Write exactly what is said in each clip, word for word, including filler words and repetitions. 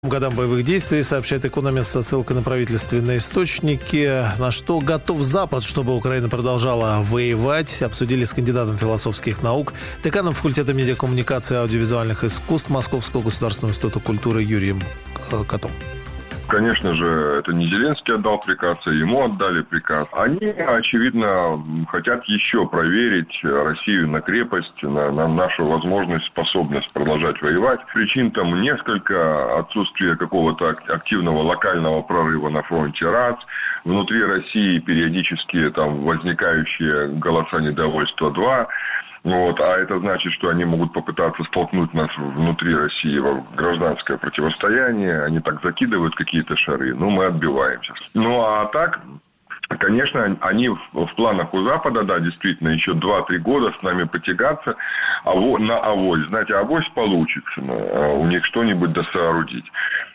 годам боевых действий, сообщает «Экономист» со ссылкой на правительственные источники. На что готов Запад, чтобы Украина продолжала воевать, обсудили с кандидатом философских наук, деканом факультета медиакоммуникации и аудиовизуальных искусств Московского государственного института культуры Юрием Котом. Конечно же, это не Зеленский отдал приказ, а ему отдали приказ. Они, очевидно, хотят еще проверить Россию на крепость, на, на нашу возможность, способность продолжать воевать. Причин там несколько. Отсутствие какого-то активного локального прорыва на фронте раз. Внутри России периодически там возникающие голоса недовольства два. Вот, а это значит, что они могут попытаться столкнуть нас внутри России в гражданское противостояние. Они так закидывают какие-то шары, но мы отбиваемся. Ну а так, конечно, они в, в планах у Запада, да, действительно, еще два-три года с нами потягаться аво, на авось. Знаете, авось получится, у них что-нибудь досоорудить.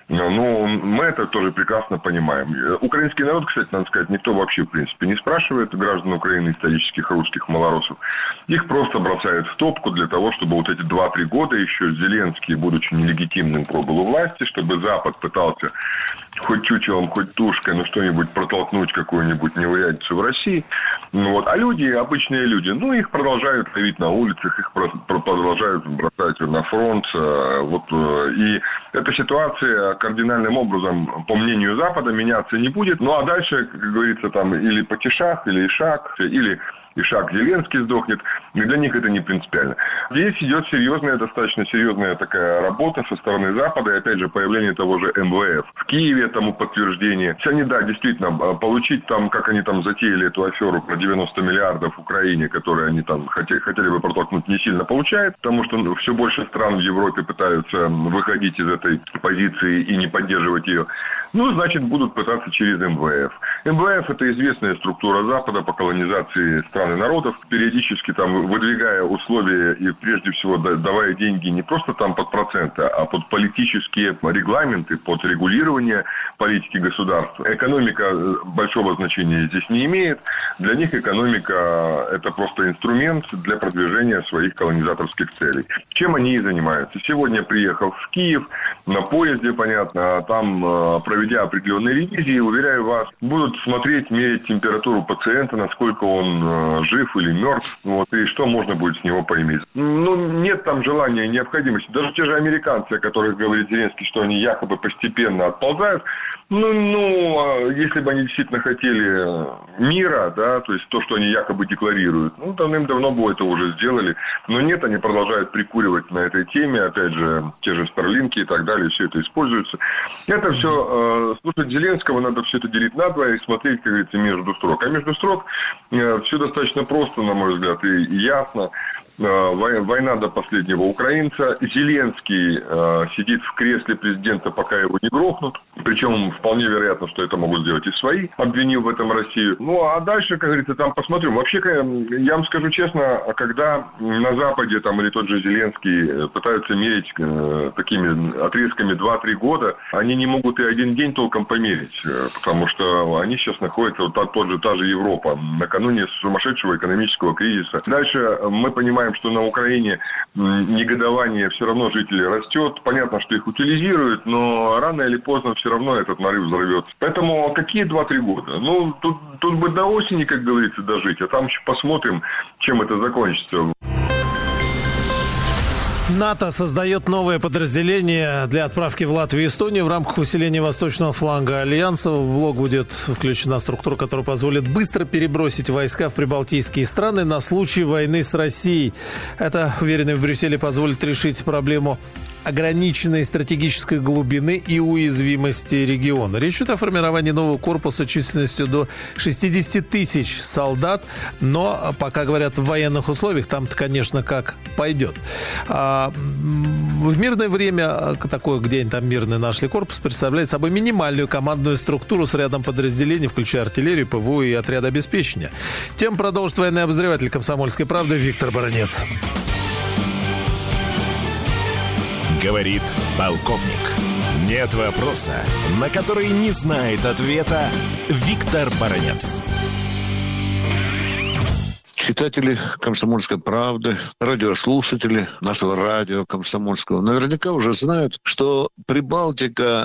Ну, мы это тоже прекрасно понимаем. Украинский народ, кстати, надо сказать, никто вообще, в принципе, не спрашивает граждан Украины, исторических русских малоросов. Их просто бросают в топку для того, чтобы вот эти два-три года еще Зеленский, будучи нелегитимным, пробыл у власти, чтобы Запад пытался хоть чучелом, хоть тушкой, но что-нибудь протолкнуть, какую-нибудь неурядицу в России. Ну, вот. А люди, обычные люди, ну, их продолжают ловить на улицах, их продолжают бросать на фронт. Вот. И эта ситуация кардинальным образом, по мнению Запада, меняться не будет. Ну, а дальше, как говорится, там или потишах, или ишак, или Ишак Зеленский сдохнет. И для них это не принципиально. Здесь идет серьезная, достаточно серьезная такая работа со стороны Запада. И опять же, появление того же эм вэ эф в Киеве тому подтверждение. Они, да, действительно, получить там, как они там затеяли эту аферу про девяносто миллиардов в Украине, которые они там хотели, хотели бы протолкнуть, не сильно получают. Потому что все больше стран в Европе пытаются выходить из этой позиции и не поддерживать ее. Ну, значит, будут пытаться через эм вэ эф. эм вэ эф – это известная структура Запада по колонизации стран и народов, периодически там выдвигая условия и прежде всего давая деньги не просто там под проценты, а под политические регламенты, под регулирование политики государства. Экономика большого значения здесь не имеет. Для них экономика – это просто инструмент для продвижения своих колонизаторских целей. Чем они и занимаются. Сегодня, приехав в Киев, на поезде, понятно, там, проведя определенные ревизии, уверяю вас, будут смотреть, мерить температуру пациента, насколько он жив или мертв, вот, и что можно будет с него поиметь. Ну, нет там желания, необходимости. Даже те же американцы, о которых говорит Зеленский, что они якобы постепенно отползают, ну, ну, если бы они действительно хотели мира, да, то есть то, что они якобы декларируют, ну, давным-давно бы это уже сделали, но нет, они продолжают прикуривать на этой теме, опять же, те же Старлинки и так далее, все это используется. Это все, э, слушать Зеленского, надо все это делить надвое и смотреть, как говорится, между строк. А между строк э, все достаточно просто, на мой взгляд, и, и ясно. Война до последнего украинца. Зеленский э, сидит в кресле президента, пока его не грохнут. Причем вполне вероятно, что это могут сделать и свои, обвинив в этом Россию. Ну, а дальше, как говорится, там посмотрим. Вообще, я вам скажу честно, когда на Западе там или тот же Зеленский пытаются мерить э, такими отрезками два-три года, они не могут и один день толком померить. Потому что они сейчас находятся, вот та, тот же, та же Европа, накануне сумасшедшего экономического кризиса. Дальше мы понимаем, что на Украине негодование все равно жителей растет. Понятно, что их утилизируют, но рано или поздно все равно этот нарыв взорвется. Поэтому какие два-три года? Ну, тут, тут бы до осени, как говорится, дожить, а там еще посмотрим, чем это закончится. НАТО создает новое подразделение для отправки в Латвию и Эстонию в рамках усиления восточного фланга Альянса. В блок будет включена структура, которая позволит быстро перебросить войска в прибалтийские страны на случай войны с Россией. Это, уверены в Брюсселе, позволит решить проблему ограниченной стратегической глубины и уязвимости региона. Речь идет о формировании нового корпуса численностью до шестьдесят тысяч солдат, но пока говорят в военных условиях, там-то, конечно, как пойдет. А в мирное время такое, где-нибудь там мирный нашли корпус, представляет собой минимальную командную структуру с рядом подразделений, включая артиллерию, ПВО и отряд обеспечения. Тем продолжит военный обозреватель «Комсомольской правды» Виктор Баранец. Говорит полковник. Нет вопроса, на который не знает ответа Виктор Баранец. читатели «Комсомольской правды», радиослушатели нашего радио «Комсомольского» наверняка уже знают, что Прибалтика